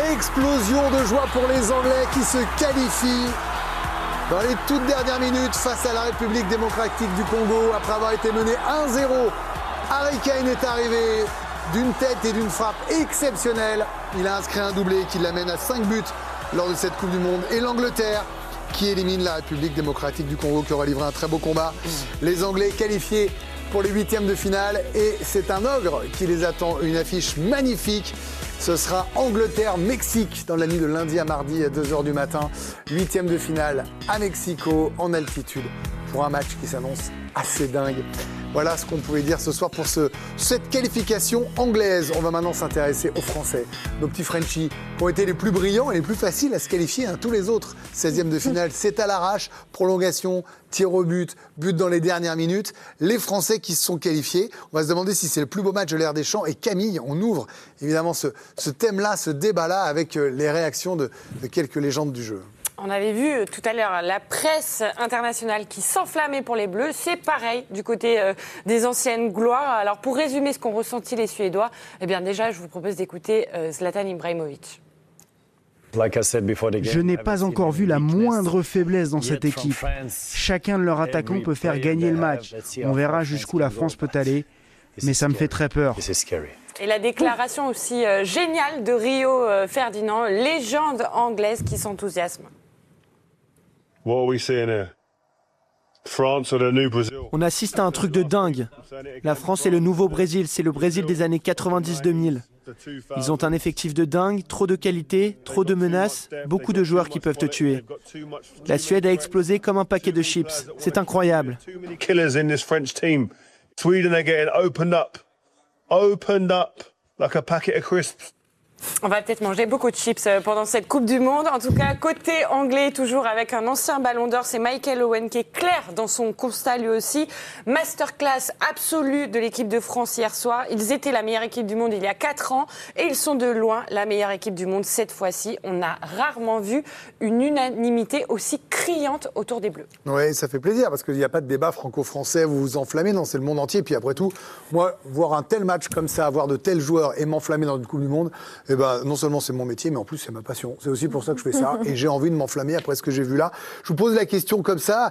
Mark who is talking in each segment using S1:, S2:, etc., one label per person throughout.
S1: Explosion de joie pour les Anglais qui se qualifient dans les toutes dernières minutes face à la République démocratique du Congo. Après avoir été mené 1-0, Harry Kane est arrivé d'une tête et d'une frappe exceptionnelle. Il a inscrit un doublé qui l'amène à 5 buts lors de cette Coupe du Monde. Et l'Angleterre qui élimine la République démocratique du Congo qui aura livré un très beau combat. Les Anglais qualifiés pour les huitièmes de finale et c'est un ogre qui les attend. Une affiche magnifique. Ce sera Angleterre-Mexique dans la nuit de lundi à mardi à 2h du matin. Huitième de finale à Mexico, en altitude, pour un match qui s'annonce assez dingue. Voilà ce qu'on pouvait dire ce soir pour cette qualification anglaise. On va maintenant s'intéresser aux Français, nos petits Frenchies, qui ont été les plus brillants et les plus faciles à se qualifier. Tous les autres, 16e de finale, c'est à l'arrache, prolongation, tir au but, but dans les dernières minutes. Les Français qui se sont qualifiés, on va se demander si c'est le plus beau match de l'ère des Champs. Et Camille, on ouvre évidemment ce thème-là, ce débat-là, avec les réactions de quelques légendes du jeu.
S2: On avait vu tout à l'heure la presse internationale qui s'enflammait pour les Bleus. C'est pareil du côté des anciennes gloires. Alors pour résumer ce qu'ont ressenti les Suédois, eh bien déjà je vous propose d'écouter Zlatan Ibrahimovic.
S3: Je n'ai pas encore vu la moindre faiblesse dans cette équipe. Chacun de leurs attaquants peut faire gagner le match. On verra jusqu'où la France peut aller, mais ça me fait très peur.
S2: Et la déclaration aussi géniale de Rio Ferdinand, légende anglaise qui s'enthousiasme.
S4: On assiste à un truc de dingue. La France est le nouveau Brésil, c'est le Brésil des années 90-2000. Ils ont un effectif de dingue, trop de qualité, trop de menaces, beaucoup de joueurs qui peuvent te tuer. La Suède a explosé comme un paquet de chips. C'est incroyable.
S2: On va peut-être manger beaucoup de chips pendant cette Coupe du Monde. En tout cas, côté anglais, toujours avec un ancien ballon d'or, c'est Michael Owen qui est clair dans son constat lui aussi. Masterclass absolue de l'équipe de France hier soir. Ils étaient la meilleure équipe du monde il y a 4 ans et ils sont de loin la meilleure équipe du monde cette fois-ci. On a rarement vu une unanimité aussi criante autour des Bleus.
S1: Oui, ça fait plaisir parce qu'il n'y a pas de débat franco-français, vous vous enflammez, non, c'est le monde entier. Puis après tout, moi, voir un tel match comme ça, avoir de tels joueurs et m'enflammer dans une Coupe du Monde, eh ben, non seulement c'est mon métier, mais en plus c'est ma passion. C'est aussi pour ça que je fais ça et j'ai envie de m'enflammer après ce que j'ai vu là. Je vous pose la question comme ça.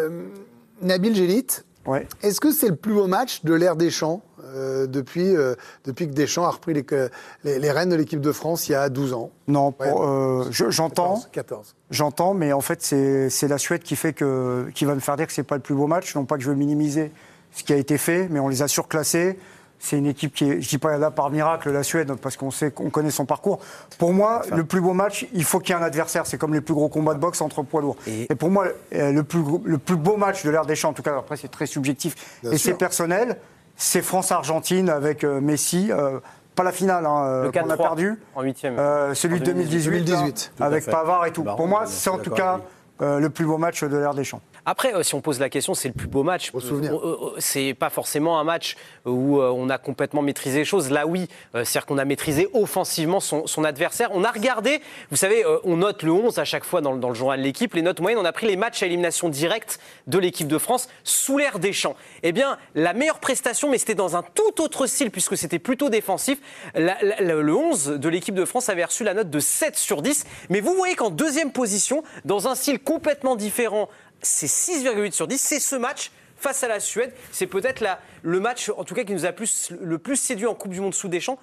S1: Nabil Gélit,
S5: ouais. Est-ce
S1: que c'est le plus beau match de l'ère Deschamps depuis que Deschamps a repris les rênes de l'équipe de France il y a 12 ans?
S5: Non, j'entends.
S1: 14.
S5: J'entends, mais en fait c'est la Suède qui va me faire dire que c'est pas le plus beau match. Non pas que je veux minimiser ce qui a été fait, mais on les a surclassés. C'est une équipe qui est, je dis pas là par miracle, la Suède, parce qu'on connaît son parcours. Pour moi, le plus beau match, il faut qu'il y ait un adversaire. C'est comme les plus gros combats de boxe entre poids lourds. Et pour moi, le plus beau match de l'ère des Champs, en tout cas, après c'est très subjectif et c'est personnel, c'est France-Argentine avec Messi. Pas la finale qu'on a perdu.
S6: En huitième.
S5: Celui de 2018 avec Pavard et tout. Pour moi, c'est en tout cas le plus beau match de l'ère des Champs.
S6: Après, si on pose la question, c'est le plus beau match. C'est pas forcément un match où on a complètement maîtrisé les choses. Là, oui, c'est-à-dire qu'on a maîtrisé offensivement son adversaire. On a regardé, vous savez, on note le 11 à chaque fois dans le journal de l'équipe. Les notes moyennes, on a pris les matchs à élimination directe de l'équipe de France sous l'ère Deschamps. Eh bien, la meilleure prestation, mais c'était dans un tout autre style puisque c'était plutôt défensif. Le 11 de l'équipe de France avait reçu la note de 7 sur 10. Mais vous voyez qu'en deuxième position, dans un style complètement différent, c'est 6,8 sur 10. C'est ce match face à la Suède. C'est peut-être le match, en tout cas, qui nous a le plus séduit en Coupe du Monde sous Deschamps,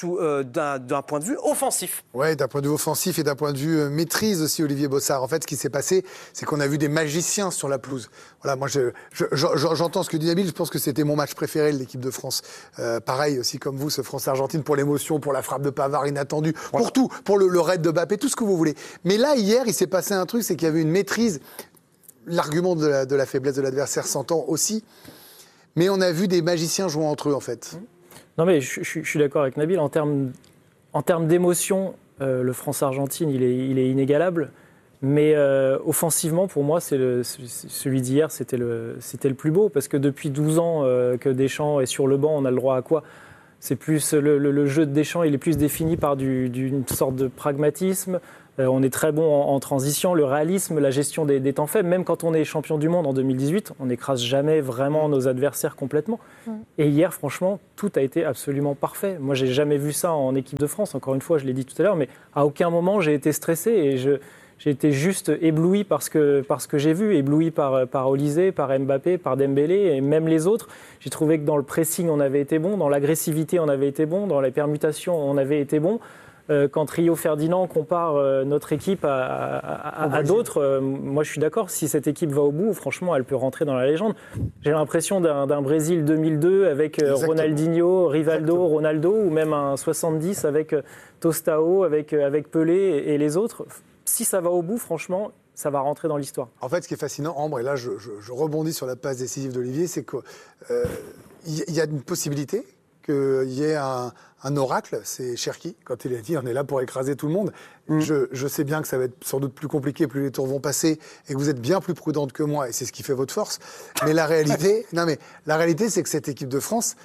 S6: d'un point de vue offensif.
S1: Oui, d'un point de vue offensif et d'un point de vue maîtrise aussi, Olivier Bossard. En fait, ce qui s'est passé, c'est qu'on a vu des magiciens sur la pelouse. Voilà, moi, j'entends ce que dit Nabil. Je pense que c'était mon match préféré de l'équipe de France. Pareil aussi comme vous, ce France-Argentine, pour l'émotion, pour la frappe de Pavard inattendue, pour tout, pour le raid de Mbappé, tout ce que vous voulez. Mais là, hier, il s'est passé un truc, c'est qu'il y avait une maîtrise. L'argument de la faiblesse de l'adversaire s'entend aussi, mais on a vu des magiciens jouer entre eux en fait.
S7: Non mais je suis d'accord avec Nabil, en termes d'émotion, le France-Argentine il est inégalable, mais offensivement pour moi celui d'hier c'était le plus beau, parce que depuis 12 ans que Deschamps est sur le banc, on a le droit à quoi ? C'est plus le jeu de Deschamps, il est plus défini par d'une sorte de pragmatisme. On est très bon en transition, le réalisme, la gestion des temps faibles. Même quand on est champion du monde en 2018, on n'écrase jamais vraiment nos adversaires complètement. Et hier, franchement, tout a été absolument parfait. Moi, j'ai jamais vu ça en équipe de France. Encore une fois, je l'ai dit tout à l'heure, mais à aucun moment j'ai été stressé et j'ai été juste ébloui par ce que j'ai vu, ébloui par Olysée, par Mbappé, par Dembélé et même les autres. J'ai trouvé que dans le pressing, on avait été bon, dans l'agressivité, on avait été bon, dans les permutations, on avait été bon. Quand Rio Ferdinand compare notre équipe à d'autres, moi je suis d'accord, si cette équipe va au bout, franchement, elle peut rentrer dans la légende. J'ai l'impression d'un Brésil 2002 avec Ronaldinho, Rivaldo, Ronaldo, ou même un 70 avec Tostao, avec Pelé et les autres. Si ça va au bout, franchement, ça va rentrer dans l'histoire.
S1: En fait, ce qui est fascinant, Ambre, et là je rebondis sur la passe décisive d'Olivier, c'est qu'il y a une possibilité qu'il y ait un oracle, c'est Cherki, quand il a dit on est là pour écraser tout le monde. Je sais bien que ça va être sans doute plus compliqué, plus les tours vont passer, et que vous êtes bien plus prudente que moi, et c'est ce qui fait votre force. Mais la réalité, c'est que cette équipe de France,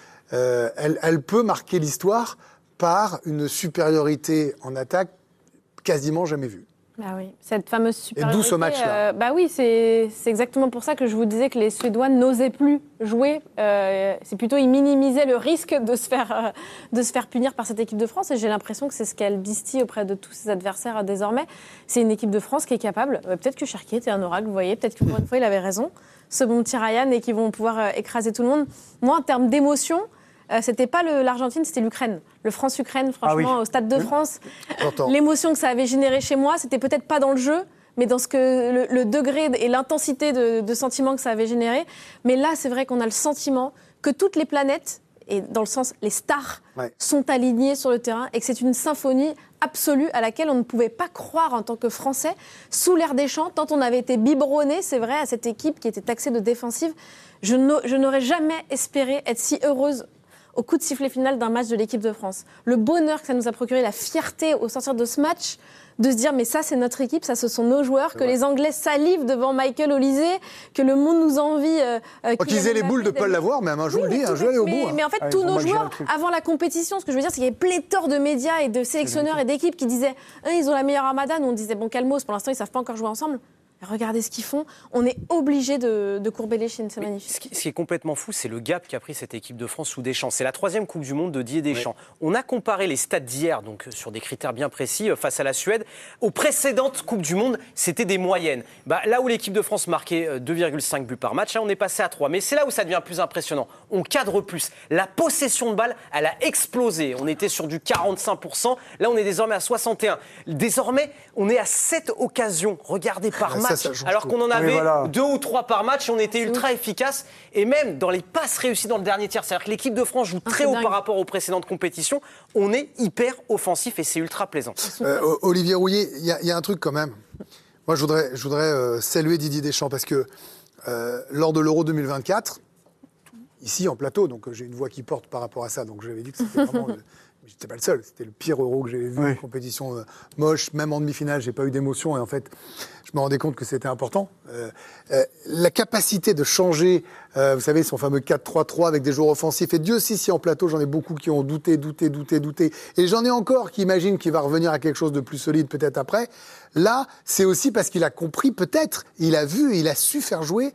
S1: elle peut marquer l'histoire par une supériorité en attaque quasiment jamais vue.
S8: Bah oui, cette fameuse supériorité.
S1: Et d'où ce match-là.
S8: Bah oui, c'est exactement pour ça que je vous disais que les Suédois n'osaient plus jouer. C'est plutôt ils minimisaient le risque de se faire punir par cette équipe de France. Et j'ai l'impression que c'est ce qu'elle distille auprès de tous ses adversaires désormais. C'est une équipe de France qui est capable. Peut-être que Cherki était un oracle, vous voyez. Peut-être que pour une fois il avait raison. Ce bon petit Ryan et qu'ils vont pouvoir écraser tout le monde. Moi, en termes d'émotion. C'était pas l'Argentine, c'était l'Ukraine. Le France-Ukraine, franchement, au Stade de France. L'émotion que ça avait généré chez moi, c'était peut-être pas dans le jeu, mais dans le degré et l'intensité de sentiment que ça avait généré. Mais là, c'est vrai qu'on a le sentiment que toutes les planètes, et dans le sens les stars, sont alignées sur le terrain et que c'est une symphonie absolue à laquelle on ne pouvait pas croire en tant que Français, sous l'ère Deschamps, tant on avait été biberonné, c'est vrai, à cette équipe qui était taxée de défensive. Je n'aurais jamais espéré être si heureuse au coup de sifflet final d'un match de l'équipe de France. Le bonheur que ça nous a procuré, la fierté au sortir de ce match, de se dire mais ça c'est notre équipe, ça ce sont nos joueurs, que les Anglais salivent devant Michael Olysée, que le monde nous envie.
S1: Qu'ils aient les boules de Paul Lavoir, même, je vous le dis, je vais aller au bout.
S8: Mais en fait, tous nos joueurs, avant la compétition, ce que je veux dire, c'est qu'il y avait pléthore de médias et de sélectionneurs et d'équipes qui disaient ils ont la meilleure armada, nous on disait bon calmos, pour l'instant ils ne savent pas encore jouer ensemble. Regardez ce qu'ils font. On est obligé de courber les chines, c'est magnifique.
S6: Ce qui est complètement fou, c'est le gap qu'a pris cette équipe de France sous Deschamps. C'est la 3e Coupe du Monde de Didier Deschamps. On a comparé les stats d'hier, donc sur des critères bien précis, face à la Suède. Aux précédentes Coupes du Monde, c'était des moyennes. Là où l'équipe de France marquait 2,5 buts par match, là, on est passé à 3. Mais c'est là où ça devient plus impressionnant. On cadre plus. La possession de balle, elle a explosé. On était sur du 45%. Là, on est désormais à 61%. Désormais, on est à 7 occasions regardées par match. Alors qu'on en avait 2 ou 3 par match, on était ultra efficace. Et même dans les passes réussies dans le dernier tiers, c'est-à-dire que l'équipe de France joue très haut par rapport aux précédentes compétitions, on est hyper offensif et c'est ultra plaisant.
S1: Olivier Rouillet, il y a un truc quand même. Moi, je voudrais saluer Didier Deschamps parce que lors de l'Euro 2024, ici en plateau, donc j'ai une voix qui porte par rapport à ça, donc j'avais dit que c'était vraiment... J'étais pas le seul, c'était le pire Euro que j'avais vu, une compétition moche, même en demi-finale, j'ai pas eu d'émotion et en fait, je me rendais compte que c'était important. La capacité de changer, vous savez, son fameux 4-3-3 avec des joueurs offensifs, et Dieu sait si en plateau, j'en ai beaucoup qui ont douté, et j'en ai encore qui imaginent qu'il va revenir à quelque chose de plus solide peut-être après. Là, c'est aussi parce qu'il a compris, peut-être, il a vu, il a su faire jouer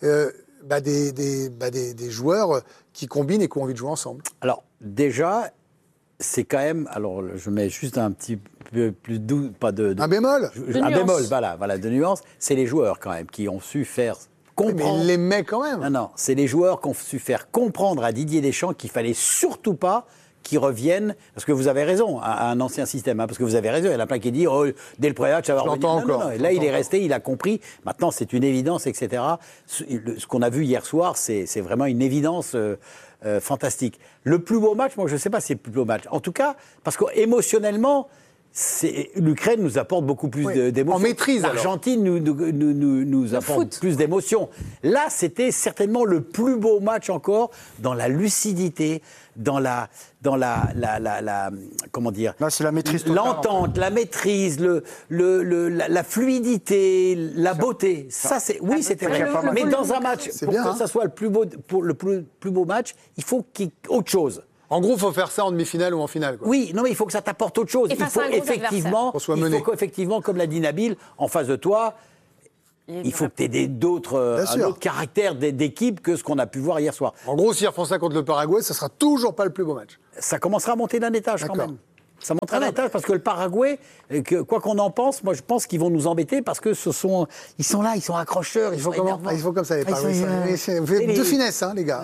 S1: des joueurs qui combinent et qui ont envie de jouer ensemble.
S9: Alors, déjà... C'est quand même, alors je mets juste un petit peu plus doux, pas de
S1: un bémol.
S9: Un bémol, voilà, de nuance. C'est les joueurs quand même qui ont su faire comprendre.
S1: Mais il les met quand même.
S9: Non, c'est les joueurs qui ont su faire comprendre à Didier Deschamps qu'il fallait surtout pas qu'ils reviennent, parce que vous avez raison, à un ancien système, parce que vous avez raison, il y en a plein qui disent dès le premier match, ça va revenir. Non. Et là, il est resté, il a compris. Maintenant, c'est une évidence, etc. Ce qu'on a vu hier soir, c'est vraiment une évidence. Fantastique. Le plus beau match, moi je ne sais pas si c'est le plus beau match. En tout cas, parce qu'émotionnellement, l'Ukraine nous apporte beaucoup plus d'émotions.
S1: En maîtrise.
S9: L'Argentine nous apporte plus d'émotions. Là, c'était certainement le plus beau match encore dans la lucidité, dans la comment dire.
S5: Là, c'est la maîtrise totale.
S9: L'entente, la maîtrise, la fluidité, la beauté. Ça, c'était vrai. Mais dans un match, pour que ça soit le plus beau match, il faut qu'il y ait autre chose.
S1: En gros, il faut faire ça en demi-finale ou en finale. Quoi.
S9: Oui, non, mais il faut que ça t'apporte autre chose.
S8: Et
S9: Il faut qu'effectivement, comme l'a dit Nabil, en face de toi, il faut que tu aies un autre caractère d'équipe que ce qu'on a pu voir hier soir.
S1: En gros, s'ils refont ça contre le Paraguay, ça sera toujours pas le plus beau match.
S9: Ça commencera à monter d'un étage quand même. Ça montera d'un étage parce que le Paraguay, quoi qu'on en pense, moi je pense qu'ils vont nous embêter parce que ils sont là, ils sont accrocheurs, ils
S1: faut comme ça les Paraguayens. Vous faites de finesse, hein, les gars.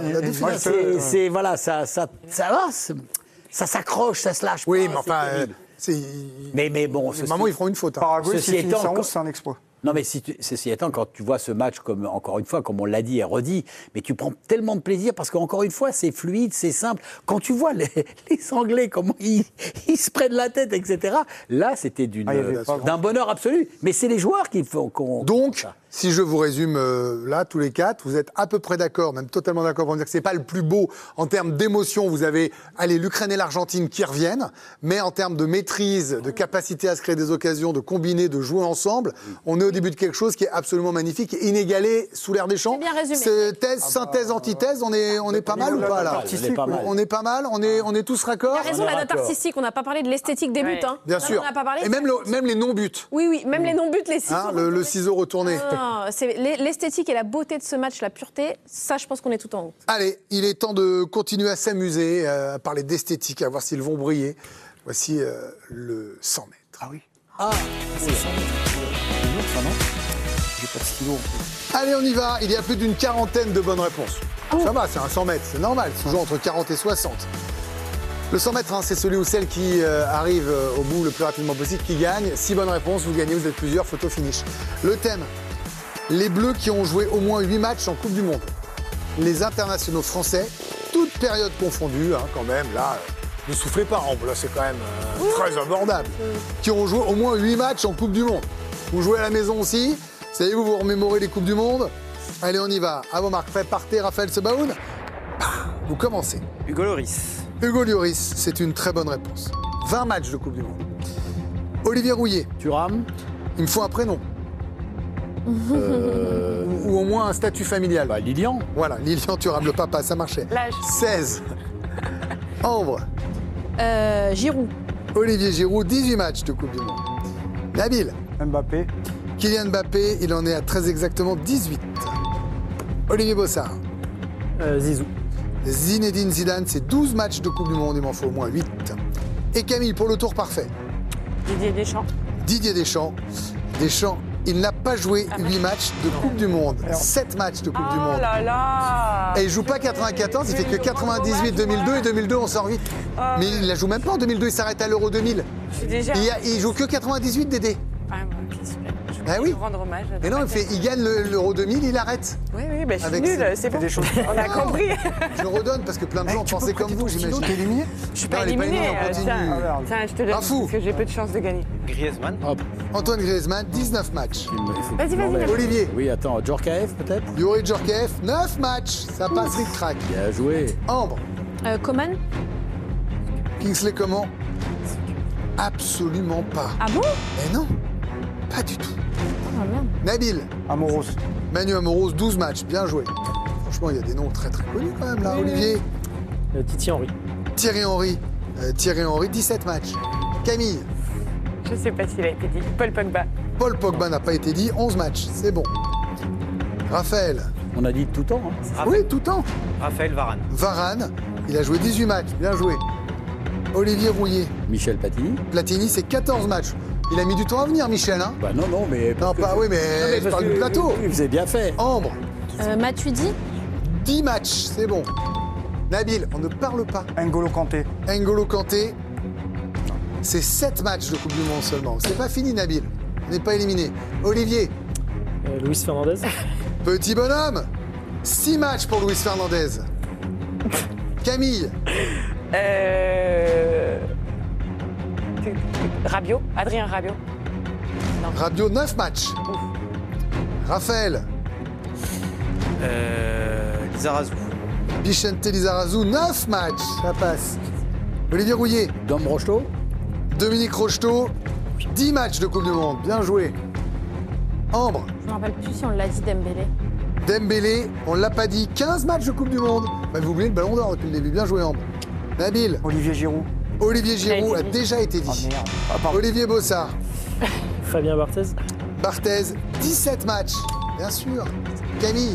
S9: Ça s'accroche, ça se lâche.
S1: Oui, mais enfin,
S9: mais bon,
S1: maman ils feront une faute.
S5: Paraguay, s'ils finissent en 11, c'est un exploit.
S9: Non, mais ceci étant, quand tu vois ce match, encore une fois, comme on l'a dit et redit, mais tu prends tellement de plaisir parce qu'encore une fois, c'est fluide, c'est simple. Quand tu vois les Anglais, comment ils se prennent la tête, etc., là, c'était d'un bonheur absolu. Mais c'est les joueurs qui font qu'on...
S1: Donc, si je vous résume là, tous les quatre, vous êtes à peu près d'accord, même totalement d'accord pour me dire que c'est pas le plus beau en termes d'émotion. Vous avez, l'Ukraine et l'Argentine qui reviennent, mais en termes de maîtrise, de capacité à se créer des occasions, de combiner, de jouer ensemble, on est au début de quelque chose qui est absolument magnifique, inégalé sous l'ère des champs.
S8: C'est bien résumé.
S1: Synthèse, antithèse, on est pas mal ou pas là? On est pas mal, on est tous raccords.
S8: Il a raison, la note artistique, on n'a pas parlé de l'esthétique des buts. Hein.
S1: Bien sûr.
S8: On n'a pas parlé.
S1: Et même les non-buts.
S8: Oui, même les non-buts, les ciseaux.
S1: Le ciseau retourné.
S8: C'est l'esthétique et la beauté de ce match, la pureté, ça je pense qu'on est tout en haut.
S1: Allez, il est temps de continuer à s'amuser, à parler d'esthétique, à voir s'ils vont briller. Voici le 100 mètres.
S5: Ah oui.
S1: C'est 100 mètres. J'ai pas de stylo. Allez, on y va. Il y a plus d'une quarantaine de bonnes réponses. Ça va, c'est un 100 mètres, c'est normal. C'est toujours entre 40 et 60. Le 100 mètres, c'est celui ou celle qui arrive au bout le plus rapidement possible, qui gagne. 6 bonnes réponses, vous gagnez, vous êtes plusieurs, photo finish. Le thème, les Bleus qui ont joué au moins 8 matchs en Coupe du Monde. Les internationaux français, toutes périodes confondues, quand même, là, ne soufflez pas, là c'est quand même très abordable, qui ont joué au moins 8 matchs en Coupe du Monde. Vous jouez à la maison aussi, savez-vous, vous remémorez les Coupes du Monde. Allez, on y va. À vos marques, partez, Raphaël Sebaoun. Vous commencez.
S6: Hugo Lloris.
S1: Hugo Lloris, c'est une très bonne réponse. 20 matchs de Coupe du Monde. Olivier Rouillet.
S9: Thuram.
S1: Il me faut un prénom. Ou au moins un statut familial.
S9: Lilian.
S1: Voilà, Lilian Thuram, le papa, ça marchait.
S2: L'âge.
S1: 16. Ambre.
S8: Giroud.
S1: Olivier Giroud, 18 matchs de Coupe du Monde. Nabil.
S5: Mbappé.
S1: Kylian Mbappé, il en est à très exactement 18. Olivier Bossard.
S7: Zizou.
S1: Zinedine Zidane, c'est 12 matchs de Coupe du Monde, il m'en faut au moins 8. Et Camille, pour le tour parfait.
S2: Didier Deschamps.
S1: Didier Deschamps. Deschamps, il n'a pas joué 8 matchs de Coupe du Monde. 7 matchs de Coupe du Monde.
S2: Oh là là.
S1: Et il joue pas 94, il fait que 98, 2002 et 2002 on sort vite. Mais il la joue même pas en 2002, il s'arrête à l'Euro 2000. Il joue que 98, Dédé.
S2: Je vais lui rendre hommage.
S1: Mais non, il gagne l'Euro 2000, il arrête.
S2: Oui, je suis nul, c'est bon. On a compris.
S1: Je le redonne parce que plein de gens pensaient comme vous, j'imagine.
S5: Tu es éliminé?
S2: Je suis pas éliminé. Tiens, je te donne parce que j'ai peu de chance de gagner.
S6: Griezmann.
S1: Antoine Griezmann, 19 matchs.
S2: Vas-y.
S1: Olivier.
S9: Oui, attends, Djorkaeff peut-être?
S1: Yuri Djorkaeff, 9 matchs. Ça passe ric-crac.
S9: Bien joué.
S1: Ambre.
S8: Coman.
S1: Kingsley Coman. Absolument pas.
S8: Ah bon?
S1: Mais non, pas du tout.
S8: Oh merde.
S1: Nabil.
S5: Amoros.
S1: Manu Amoros, 12 matchs. Bien joué. Franchement, il y a des noms très très connus quand même là.
S7: Oui.
S1: Olivier.
S7: Thierry Henry.
S1: Thierry Henry, 17 matchs. Camille.
S2: Je sais pas s'il a été dit. Paul Pogba.
S1: Paul Pogba n'a pas été dit, 11 matchs. C'est bon. Raphaël.
S9: On a dit tout le temps.
S1: Oui, tout le temps.
S6: Raphaël Varane.
S1: Varane, il a joué 18 matchs. Bien joué. Olivier Rouillet.
S9: Michel Platini.
S1: Platini, c'est 14 matchs. Il a mis du temps à venir, Michel, hein?
S9: Non, mais...
S1: Non, pas, oui, mais je parle du plateau.
S9: Vous avez bien fait.
S1: Ambre.
S8: Matuidi.
S1: 10 matchs, c'est bon. Nabil, on ne parle pas.
S5: N'Golo Kanté.
S1: N'Golo Kanté, c'est 7 matchs de Coupe du Monde seulement. C'est pas fini, Nabil. On n'est pas éliminé. Olivier.
S7: Luis Fernandez.
S1: Petit bonhomme. 6 matchs pour Luis Fernandez. Camille.
S2: Rabiot. Adrien Rabiot. Non.
S1: Rabiot, 9 matchs.
S2: Ouf.
S1: Raphaël.
S6: Lizarazu.
S1: Vicente Lizarazu, 9 matchs. Ça passe. Olivier Rouillet.
S9: Dom Rocheteau.
S1: Dominique Rocheteau, 10 matchs de Coupe du Monde. Bien joué. Ambre.
S8: Je me rappelle plus si on l'a dit, Dembélé.
S1: Dembélé, on l'a pas dit. 15 matchs de Coupe du Monde. Bah, vous oubliez le ballon d'or depuis le début. Bien joué, Ambre. Nabil.
S5: Olivier Giroud.
S1: Olivier Giroud a déjà été dit. Olivier Bossard.
S7: Fabien Barthez.
S1: Barthez, 17 matchs, bien sûr. Camille.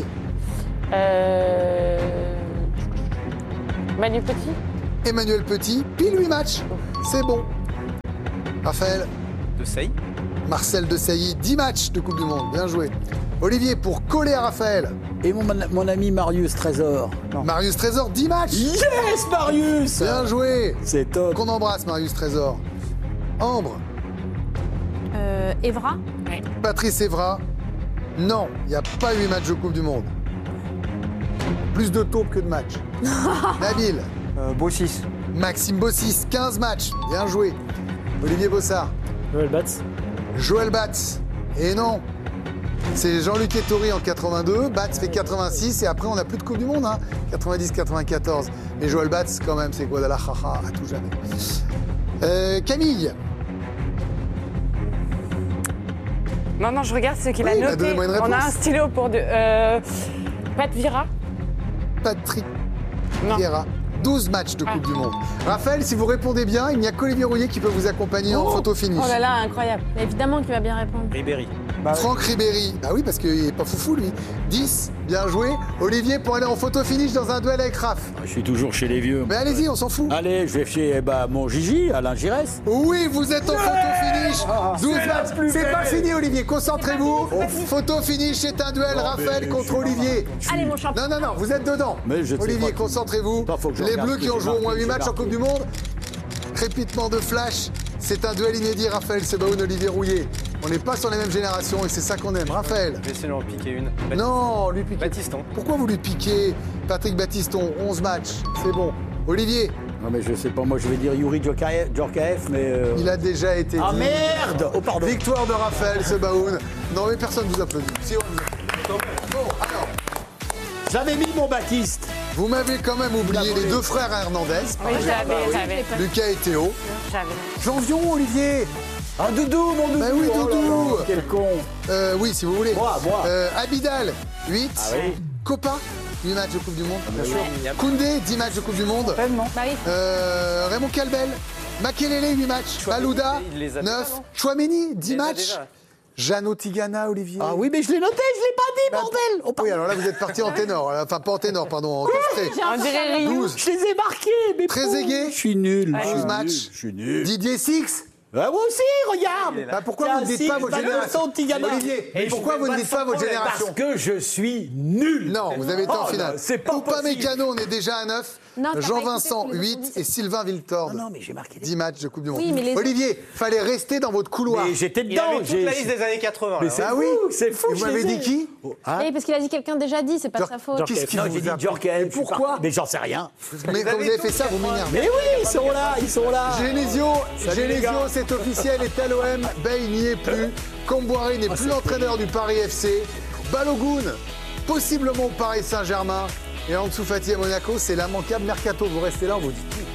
S2: Manu Petit.
S1: Emmanuel Petit, pile 8 matchs. C'est bon. Raphaël.
S6: Desailly.
S1: Marcel Desailly, 10 matchs de Coupe du Monde. Bien joué. Olivier, pour coller à Raphaël.
S9: Et mon ami Marius Trésor.
S1: Marius Trésor, 10 matchs.
S9: Yes, Marius.
S1: Bien joué.
S9: C'est top.
S1: Qu'on embrasse, Marius Trésor. Ambre.
S8: Evra.
S1: Patrice Evra. Non, il n'y a pas 8 matchs de Coupe du Monde. Plus de taupes que de matchs. Nabil.
S5: Bossis.
S1: Maxime Bossis, 15 matchs. Bien joué. Olivier Bossard.
S7: Joël Batz.
S1: Joël Batz. Et non. C'est Jean-Luc Ettori en 82. Batz fait 86 et après on n'a plus de Coupe du Monde. 90-94. Mais Joël Batz, quand même, c'est Guadalajara à tout jamais. Camille.
S2: Non, je regarde ce qu'il
S1: Oui,
S2: a
S1: bah,
S2: noté.
S1: donnez-moi une
S2: On a
S1: réponse.
S2: un stylo pour deux. Pat Vira.
S1: Patrick
S2: Non.
S1: Vieira. 12 matchs de Coupe du Monde. Raphaël, si vous répondez bien, il n'y a qu'Olivier Rouillet qui peut vous accompagner en photo finish.
S8: Oh là là, incroyable. Évidemment qu'il va bien répondre.
S6: Ribéry.
S1: Franck Ribéry. Bah oui, parce qu'il n'est pas foufou, lui. 10, bien joué. Olivier, pour aller en photo finish dans un duel avec Raph.
S9: Je suis toujours chez les vieux.
S1: Mais allez-y, on s'en fout.
S9: Allez, je vais chez mon Gigi, Alain Giresse.
S1: Oui, vous êtes en photo finish. 12 matchs. C'est pas fini, Olivier. Concentrez-vous. Photo finish, c'est un duel Raphaël contre Olivier.
S8: Allez, mon champion.
S1: Non, vous êtes dedans.
S9: Mais je sais
S1: Olivier,
S9: pas.
S1: concentrez-vous.
S9: Attends, faut que je
S1: Les
S9: regarde
S1: Bleus
S9: ce
S1: qui
S9: que
S1: ont
S9: j'ai
S1: joué au moins
S9: marqué,
S1: 8 matchs en
S9: marqué.
S1: Coupe du Monde. Crépitement de flash. C'est un duel inédit, Raphaël Sebaoun, Olivier Rouillet. On n'est pas sur les mêmes générations et c'est ça qu'on aime. Raphaël.
S6: Je vais essayer d'en piquer une.
S1: Non, lui piquer.
S6: Batiston.
S1: Pourquoi vous lui piquez Patrick Batiston, 11 matchs. C'est bon. Olivier,
S9: Non, mais je sais pas, moi je vais dire Yuri Djorkaeff, mais.
S1: il a déjà été
S9: Ah
S1: dit.
S9: merde. Oh, pardon.
S1: Victoire de Raphaël Sebaoun. Non, mais personne ne vous applaudit. Si on vous applaudit. Bon, alors,
S9: J'avais mis mon Baptiste.
S1: vous m'avez quand même oublié les deux frères Hernandez,
S2: Oui, j'avais.
S1: Lucas et Théo.
S2: J'avais.
S1: Janvion, Olivier.
S9: Un doudou, mon doudou.
S1: Bah oui,
S9: Oh là
S1: doudou.
S9: là, quel con.
S1: Oui, si vous voulez.
S9: Moi.
S1: Abidal, 8.
S9: Ah oui.
S1: Copa, 8 matchs de Coupe du Monde.
S9: bien sûr.
S1: Koundé, 10 matchs de Coupe du Monde.
S8: Bah oui.
S1: Raymond Calbel, Makelele, 8 matchs. Balouda,
S6: il les a
S1: 9.
S6: déjà, non
S1: Chouameni, 10
S6: les a
S1: matchs.
S6: déjà.
S1: Jeannot Tigana, Olivier.
S9: Ah oui, mais je l'ai noté, je l'ai pas dit, bordel. Oh, pardon.
S1: Oui, alors là, vous êtes parti en ténor. Enfin, pas en ténor, pardon, en castré.
S2: On dirait Rio.
S1: 12.
S9: Je les ai marqués, mais
S1: Trezeguet,
S9: je suis nul.
S1: 11 matchs.
S9: Je suis nul.
S1: Didier Six.
S9: Ah, moi aussi, regarde.
S1: Bah, pourquoi vous ne dites pas votre génération
S9: Tigana.
S1: Olivier, pourquoi vous ne dites pas votre génération
S9: Parce que je suis nul.
S1: Non, vous avez été en
S9: Oh,
S1: finale.
S9: non, c'est pas
S1: Oupa
S9: possible.
S1: Mécano, on est déjà à 9.
S8: Non, t'as pas
S1: Jean-Vincent,
S8: écouté tous les
S1: 8.
S8: autres
S1: Et Sylvain Viltord,
S9: Non, mais j'ai marqué
S1: 10 matchs de Coupe du Monde.
S8: Oui, mais les autres-
S1: Olivier, fallait rester dans votre couloir.
S9: Mais j'étais
S6: Il
S9: dedans.
S6: avait toute la liste des années 80.
S9: Mais
S6: là.
S9: c'est
S1: Ah
S9: fou,
S1: oui.
S9: c'est fou.
S1: Et vous
S9: je
S1: m'avez
S9: les ai.
S1: dit qui
S9: Hein
S8: Oui, parce qu'il a dit quelqu'un déjà dit, c'est pas de sa faute.
S1: Qu'est-ce qui
S9: Non,
S1: vous
S9: j'ai dit
S1: a-
S9: Djorkaeff.
S1: Pourquoi
S9: Mais j'en sais rien.
S1: Mais quand vous avez fait ça, vous m'énervez.
S9: Mais oui, ils sont là, ils sont là.
S1: Genesio,
S9: les gars.
S1: c'est officiel, est à l'OM. Bay n'y est plus. Comboiré n'est plus l'entraîneur du Paris FC. Balogun, possiblement au Paris Saint-Germain. Et Ansu Fati à Monaco, c'est l'immanquable mercato. Vous restez là, on vous dit tout.